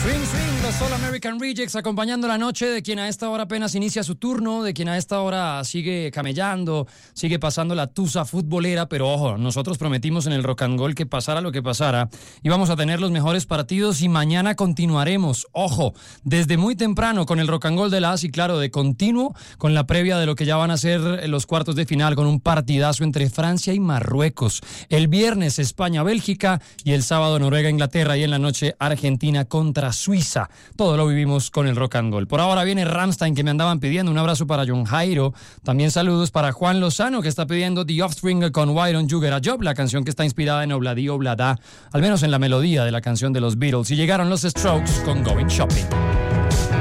Swing, swing, los All American Rejects acompañando la noche de quien a esta hora apenas inicia su turno, de quien a esta hora sigue camellando, sigue pasando la tusa futbolera, pero ojo, nosotros prometimos en el Rock and Roll que pasara lo que pasara, íbamos a tener los mejores partidos y mañana continuaremos, ojo, desde muy temprano con el Rock and Roll de las y claro, de continuo con la previa de lo que ya van a ser los cuartos de final con un partidazo entre Francia y Marruecos. El viernes España-Bélgica y el sábado Noruega-Inglaterra y en la noche Argentina contra Suiza. Todo lo vivimos con el Rock and Roll. Por ahora viene Rammstein, que me andaban pidiendo. Un abrazo para John Jairo. También saludos para Juan Lozano, que está pidiendo The Offspring con Why Don't You Get a Job, la canción que está inspirada en Obladi Oblada, al menos en la melodía de la canción de los Beatles. Y llegaron los Strokes con Going Shopping.